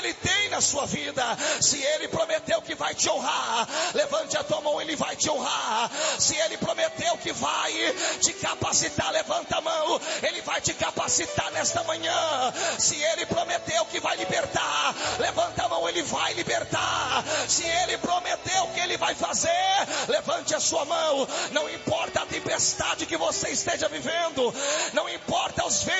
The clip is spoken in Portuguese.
Ele tem na sua vida. Se Ele prometeu que vai te honrar, levante a tua mão, Ele vai te honrar. Se Ele prometeu que vai te capacitar, levanta a mão, Ele vai te capacitar nesta manhã. Se Ele prometeu que vai libertar, levanta a mão, Ele vai libertar. Se Ele prometeu que Ele vai fazer, levante a sua mão. Não importa a tempestade que você esteja vivendo, não importa os ventos